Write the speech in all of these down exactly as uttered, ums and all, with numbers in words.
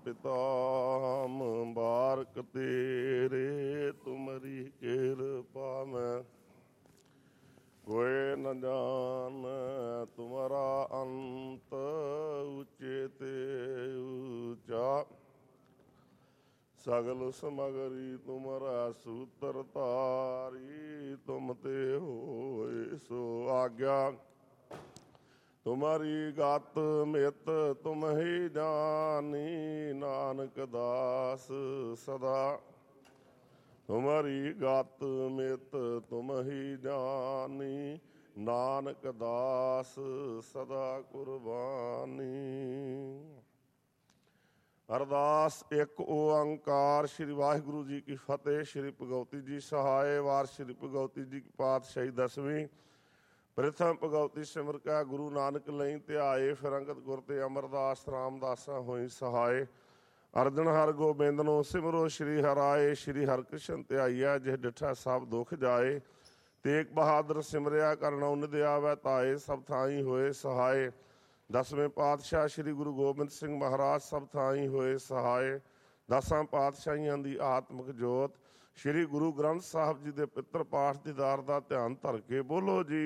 पिता मुबारक तेरे, तुम्हारी कृपा में कोई न जान तुम्हारा अंत, ऊंचे ते ऊंचा सगल समगरी तुम्हारा सूत्र तारी, तुम ते होए सो आज्ञा तुम्हारी गात मित तुम ही जानी, नानक दास सदा तुम्हारी गात मित तुम ही जानी, नानक दास सदा कुर्बानी। अरदास एक ओंकार। श्री वाहिगुरु जी की फतेह। श्री भगवती जी सहाय। वार श्री भगवती जी की पातशाही दसवीं। प्रथम भगवती सिमर का गुरु नानक लई ध्याए, फिर अंगद गुर ते अमरदास रामदासा होई सहाय। अर्जन हर गोबिंद नो सिमरो श्री हराए, श्री हरकृष्ण ध्याइया जिह डिठा सब दुख जाए। तेग बहादुर सिमरिया करना उन दियावै ताए, सब थाई होए सहाय। दसवें पातशाह श्री गुरु गोबिंद सिंह महाराज सब थाई होए सहाय। दसां पातशाहियां दी आत्मक जोत श्री गुरु ग्रंथ साहब जी दे पितर पाठ दीदार दा ध्यान धर के बोलो जी।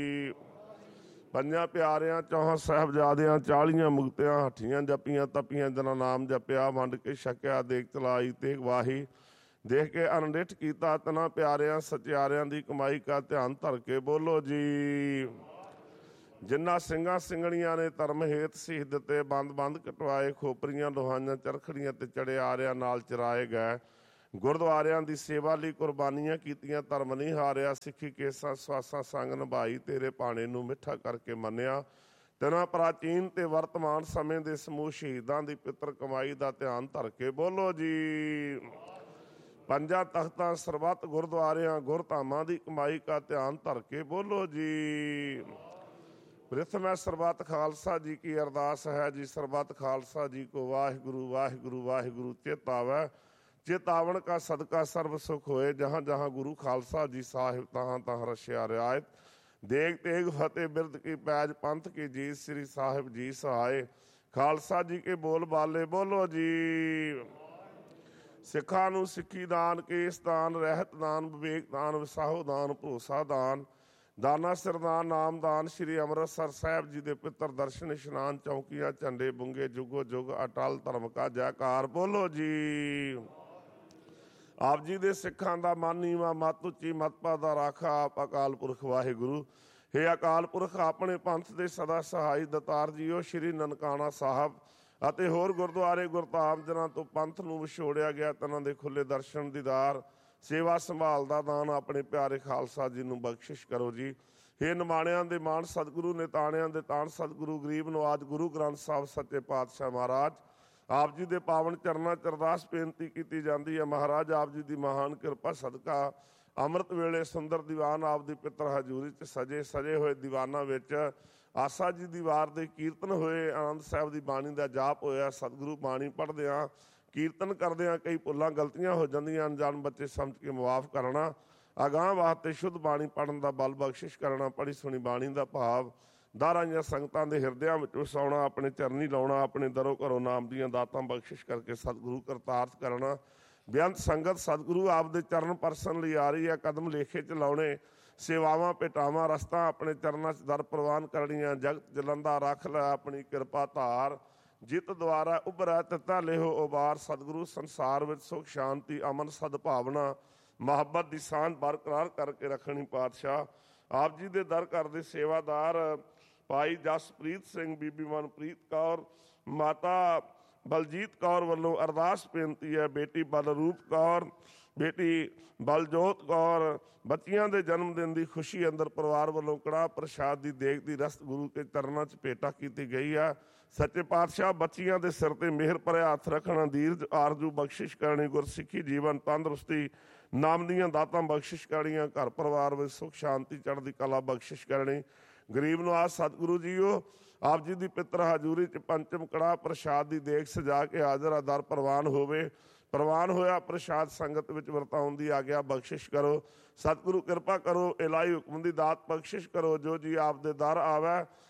ਪੰਜਾਂ ਪਿਆਰਿਆਂ ਚੌਹਾਂ ਸਾਹਿਬਜ਼ਾਦਿਆਂ ਚਾਲੀਆਂ ਮੁਕਤਿਆਂ ਹੱਠੀਆਂ ਜਪੀਆਂ ਤਪੀਆਂ ਜਨਾਂ ਨਾਮ ਜਪਿਆ, ਵੰਡ ਕੇ ਛਕਿਆ ਦੇਖ ਚਲਾਈ ਤੇਗ ਵਾਹੀ। ਦੇਖ ਕੇ ਅਨਡਿਠ ਕੀਤਾ ਤਨਾ ਪਿਆਰਿਆਂ ਸਚਿਆਰਿਆਂ ਦੀ ਕਮਾਈ ਕਾ ਧਿਆਨ ਧਰ ਕੇ ਬੋਲੋ ਜੀ। ਜਿਨ੍ਹਾਂ ਸਿੰਘਾਂ ਸਿੰਘਣੀਆਂ ਨੇ ਧਰਮ ਹੇਤ ਸੀਸ ਦਿੱਤੇ, ਬੰਦ ਬੰਦ ਕਟਵਾਏ, ਖੋਪਰੀਆਂ ਲੋਹਾਈਆਂ ਚਰਖੜੀਆਂ ਤੇ ਚੜੇ ਆਰਿਆਂ ਨਾਲ ਚਰਾਏ ਗਏ। ਗੁਰਦੁਆਰਿਆਂ ਦੀ ਸੇਵਾ ਲਈ ਕੁਰਬਾਨੀਆਂ ਕੀਤੀਆਂ, ਧਰਮ ਨਹੀਂ ਹਾਰਿਆ। ਸਿੱਖੀ ਕੇਸਾਂ ਸਵਾਸਾਂ ਸੰਗ ਨਿਭਾਈ, ਤੇਰੇ ਭਾਣੇ ਨੂੰ ਮਿੱਠਾ ਕਰਕੇ ਮੰਨਿਆ। ਤੇਨਾਂ ਪ੍ਰਾਚੀਨ ਤੇ ਵਰਤਮਾਨ ਸਮੇਂ ਦੇ ਸਮੂਹ ਸ਼ਹੀਦਾਂ ਦੀ ਪਿੱਤਰ ਕਮਾਈ ਦਾ ਧਿਆਨ ਧਰ ਕੇ ਬੋਲੋ ਜੀ। ਪੰਜਾਂ ਤਖਤਾਂ ਸਰਬੱਤ ਗੁਰਦੁਆਰਿਆਂ ਗੁਰਧਾਮਾਂ ਦੀ ਕਮਾਈ ਦਾ ਧਿਆਨ ਧਰ ਕੇ ਬੋਲੋ ਜੀ। ਪ੍ਰਥਮ ਸਰਬੱਤ ਖਾਲਸਾ ਜੀ ਕੀ ਅਰਦਾਸ ਹੈ ਜੀ। ਸਰਬੱਤ ਖਾਲਸਾ ਜੀ ਕੋ ਵਾਹਿਗੁਰੂ ਵਾਹਿਗੁਰੂ ਵਾਹਿਗੁਰੂ ਚੇਤਾਵੈ। चेतावन का सदका सर्व सुख होए, जहाँ जहाँ गुरु खालसा जी साहिब तहाँ तहाँ रशिया रियायत। देग तेग फतेह बिरद की पैज पंथ की जीत, श्री साहिब जी सहाय। खालसा जी के बोल बाले बोलो जी। सिखा नूं सिक्खी दान, केस दान, रहत दान, विवेक दान, विसाहो दान, भरोसा दान, दाना सिरदान, नाम दान। श्री अमृतसर साहिब जी दे पितर दर्शन इशनान, चौकियां झंडे बुंगे जुगो जुग अटल धर्म का जयकार बोलो जी। ਆਪ ਜੀ ਦੇ ਸਿੱਖਾਂ ਦਾ ਮਨ ਨੀਵਾਂ, ਮੱਤ ਉੱਚੀ, ਮਤ ਪਾਦਾ ਰਾਖਾ ਆਪ ਅਕਾਲ ਪੁਰਖ ਵਾਹਿਗੁਰੂ। ਹੇ ਅਕਾਲ ਪੁਰਖ ਆਪਣੇ ਪੰਥ ਦੇ ਸਦਾ ਸਹਾਈ ਦਤਾਰ ਜੀਓ। ਸ਼੍ਰੀ ਨਨਕਾਣਾ ਸਾਹਿਬ ਅਤੇ ਹੋਰ ਗੁਰਦੁਆਰੇ ਗੁਰਧਾਮ ਜਿਨ੍ਹਾਂ ਤੋਂ ਪੰਥ ਨੂੰ ਵਿਛੋੜਿਆ ਗਿਆ, ਤਨਾਂ ਦੇ ਖੁੱਲੇ ਦਰਸ਼ਨ ਦੀਦਾਰ ਸੇਵਾ ਸੰਭਾਲ ਦਾ ਦਾਨ ਆਪਣੇ ਪਿਆਰੇ ਖਾਲਸਾ ਜੀ ਨੂੰ ਬਖਸ਼ਿਸ਼ ਕਰੋ ਜੀ। ਹੇ ਨਿਮਾਣਿਆਂ ਦੇ ਮਾਣ ਸਤਿਗੁਰੂ ਨੇ, ਤਾਣਿਆਂ ਦੇ ਤਾਣ ਸਤਿਗੁਰੂ, ਗਰੀਬ ਨਵਾਜ ਗੁਰੂ ਗ੍ਰੰਥ ਸਾਹਿਬ ਸੱਚੇ ਪਾਤਸ਼ਾਹ ਮਹਾਰਾਜ ਆਪ ਜੀ ਦੇ ਪਾਵਨ ਚਰਨਾਂ 'ਚ ਅਰਦਾਸ ਬੇਨਤੀ ਕੀਤੀ ਜਾਂਦੀ ਹੈ। ਮਹਾਰਾਜ ਆਪ ਜੀ ਦੀ ਮਹਾਨ ਕਿਰਪਾ ਸਦਕਾ ਅੰਮ੍ਰਿਤ ਵੇਲੇ ਸੁੰਦਰ ਦੀਵਾਨ ਆਪ ਦੀ ਪਿੱਤਰ ਹਜ਼ੂਰੀ 'ਚ ਸਜੇ ਸਜੇ ਹੋਏ ਦੀਵਾਨਾਂ ਵਿੱਚ ਆਸਾ ਜੀ ਦੀ ਵਾਰ ਦੇ ਕੀਰਤਨ ਹੋਏ, ਆਨੰਦ ਸਾਹਿਬ ਦੀ ਬਾਣੀ ਦਾ ਜਾਪ ਹੋਇਆ। ਸਤਿਗੁਰੂ ਬਾਣੀ ਪੜ੍ਹਦਿਆਂ ਕੀਰਤਨ ਕਰਦਿਆਂ ਕਈ ਭੁੱਲਾਂ ਗਲਤੀਆਂ ਹੋ ਜਾਂਦੀਆਂ, ਅਣਜਾਣ ਬੱਚੇ ਸਮਝ ਕੇ ਮੁਆਫ ਕਰਨਾ, ਅਗਾਂਹ ਵਾਸਤੇ ਸ਼ੁੱਧ ਬਾਣੀ ਪੜ੍ਹਨ ਦਾ ਬਲ ਬਖਸ਼ਿਸ਼ ਕਰਨਾ। ਪੜ੍ਹੀ ਸੁਣੀ ਬਾਣੀ ਦਾ ਭਾਵ ਦਾਰਾਂਆਂ ਸੰਗਤਾਂ ਦੇ ਹਿਰਦਿਆਂ ਵਿੱਚ ਵਸਾਉਣਾ, ਆਪਣੇ ਚਰਨੀ ਲਾਉਣਾ, ਆਪਣੇ ਦਰੋਂ ਘਰੋਂ ਨਾਮ ਦੀਆਂ ਦਾਤਾਂ ਬਖਸ਼ਿਸ਼ ਕਰਕੇ ਸਤਿਗੁਰੂ ਕਰਤਾਰਥ ਕਰਨਾ। ਬੇਅੰਤ ਸੰਗਤ ਸਤਿਗੁਰੂ ਆਪ ਦੇ ਚਰਨ ਪਰਸਨ ਲਈ ਆ ਰਹੀ ਹੈ। ਕਦਮ ਲੇਖੇ 'ਚ ਲਾਉਣੇ, ਸੇਵਾਵਾਂ ਭੇਟਾਵਾਂ ਰਸਤਾ ਆਪਣੇ ਚਰਨਾਂ 'ਚ ਦਰ ਪ੍ਰਵਾਨ ਕਰਨੀਆਂ। ਜਗਤ ਜਲੰਦਾ ਰੱਖ ਲੈ ਆਪਣੀ ਕਿਰਪਾ ਧਾਰ, ਜਿਤ ਦੁਆਰਾ ਉਭਰੈ ਤਿੱਤਾ ਲਿਹੋ ਉਬਾਰ। ਸਤਿਗੁਰੂ ਸੰਸਾਰ ਵਿੱਚ ਸੁਖ ਸ਼ਾਂਤੀ ਅਮਨ ਸਦਭਾਵਨਾ ਮੁਹੱਬਤ ਦੀ ਸਾਂਝ ਬਰਕਰਾਰ ਕਰਕੇ ਰੱਖਣੀ। ਪਾਤਸ਼ਾਹ ਆਪ ਜੀ ਦੇ ਦਰ ਘਰ ਦੇ ਸੇਵਾਦਾਰ ਭਾਈ ਜਸਪ੍ਰੀਤ ਸਿੰਘ, ਬੀਬੀ ਮਨਪ੍ਰੀਤ ਕੌਰ, ਮਾਤਾ ਬਲਜੀਤ ਕੌਰ ਵੱਲੋਂ ਅਰਦਾਸ ਬੇਨਤੀ ਹੈ। ਬੇਟੀ ਬਲਰੂਪ ਕੌਰ, ਬੇਟੀ ਬਲਜੋਤ ਕੌਰ, ਬੱਚੀਆਂ ਦੇ ਜਨਮ ਦਿਨ ਦੀ ਖੁਸ਼ੀ ਅੰਦਰ ਪਰਿਵਾਰ ਵੱਲੋਂ ਕੜਾਹ ਪ੍ਰਸ਼ਾਦ ਦੀ ਦੇਗ ਦੀ ਰਸਤ ਗੁਰੂ ਕੇ ਚਰਨਾਂ 'ਚ ਭੇਟਾ ਕੀਤੀ ਗਈ ਆ। ਸੱਚੇ ਪਾਤਸ਼ਾਹ ਬੱਚੀਆਂ ਦੇ ਸਿਰ ਤੇ ਮਿਹਰ ਭਰਿਆ ਹੱਥ ਰੱਖਣਾ, ਦੀਰਘ ਆਰਜੂ ਬਖਸ਼ਿਸ਼ ਕਰਨੀ, ਗੁਰਸਿੱਖੀ ਜੀਵਨ ਤੰਦਰੁਸਤੀ ਨਾਮ ਦੀਆਂ ਦਾਤਾਂ ਬਖਸ਼ਿਸ਼ ਕਰਨੀਆਂ, ਘਰ ਪਰਿਵਾਰ ਵਿੱਚ ਸੁੱਖ ਸ਼ਾਂਤੀ ਚੜ੍ਹਦੀ ਕਲਾ ਬਖਸ਼ਿਸ਼ ਕਰਨੀ। ਗਰੀਬ ਨਵਾਜ਼ ਸਤਿਗੁਰੂ ਜੀਓ ਆਪ ਜੀ ਦੀ ਪਿੱਤਰ ਹਜ਼ੂਰੀ 'ਚ ਪੰਚਮ ਕੜਾਹ ਪ੍ਰਸ਼ਾਦ ਦੀ ਦੇਗ ਸਜਾ ਕੇ ਹਾਜ਼ਰ ਆ। ਦਰ ਪ੍ਰਵਾਨ ਹੋਵੇ, ਪ੍ਰਵਾਨ ਹੋਇਆ ਪ੍ਰਸ਼ਾਦ ਸੰਗਤ ਵਿੱਚ ਵਰਤਾਉਣ ਦੀ ਆਗਿਆ ਬਖਸ਼ਿਸ਼ ਕਰੋ। ਸਤਿਗੁਰੂ ਕਿਰਪਾ ਕਰੋ, ਇਲਾਹੀ ਹੁਕਮ ਦੀ ਦਾਤ ਬਖਸ਼ਿਸ਼ ਕਰੋ। ਜੋ ਜੀ ਆਪ ਦੇ ਦਰ ਆਵੈ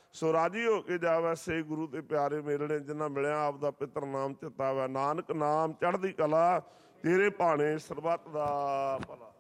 ਸੋ ਰਾਜੀ ਹੋ ਕੇ ਜਾਵੇ ਸੇ ਗੁਰੂ ਦੇ ਪਿਆਰੇ ਮੇਲਣੇ, ਜਿਨ੍ਹਾਂ ਮਿਲਿਆ ਆਪ ਦਾ ਪਿੱਤਰ ਨਾਮ ਚਿਤਾਵੇ। ਨਾਨਕ ਨਾਮ ਚੜ੍ਹਦੀ ਕਲਾ, ਤੇਰੇ ਭਾਣੇ ਸਰਬੱਤ ਦਾ ਭਲਾ।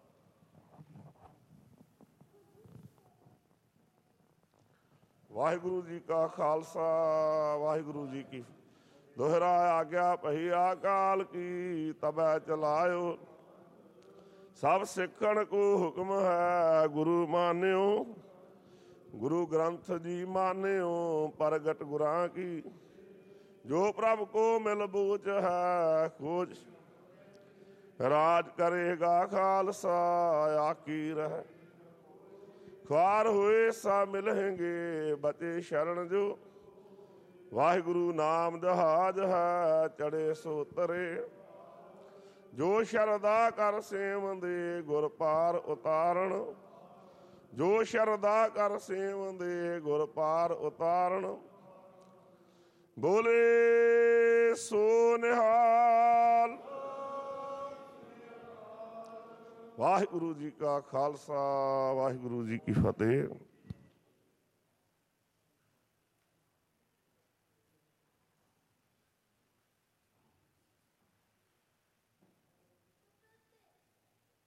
ਵਾਹਿਗੁਰੂ ਜੀ ਕਾ ਖਾਲਸਾ, ਵਾਹਿਗੁਰੂ ਜੀ ਕੀ ਦੋਹਰਾ ਆਗਿਆ ਭਈ ਅਕਾਲ ਕੀ, ਤਬੈ ਚਲਾਇਓ ਸਭ ਸਿੱਖਣ ਕੋ ਹੁਕਮ ਹੈ ਗੁਰੂ ਮਾਨਿਓ। ਗੁਰੂ ਗ੍ਰੰਥ ਜੀ ਮਾਨਿਓ ਪ੍ਰਗਟ ਗੁਰਾਂ ਕੀ, ਜੋ ਪ੍ਰਭ ਕੋ ਮਿਲ ਬੂਝ ਹੈ ਖੋਜ। ਰਾਜ ਕਰੇਗਾ ਖਾਲਸਾ ਆਕੀ ਰਹਿ, ख्वार हुए सा मिलेंगे बचे शरण जो। वाहिगुरु नाम जहाज है चढ़े सो तरे, जो शरदा कर सेवंदे गुर पार उतारण। जो शरदा कर सेवंदे गुर पार उतारण, बोले सो निहाल। ਵਾਹਿਗੁਰੂ ਜੀ ਕਾ ਖਾਲਸਾ, ਵਾਹਿਗੁਰੂ ਜੀ ਕੀ ਫਤਿਹ।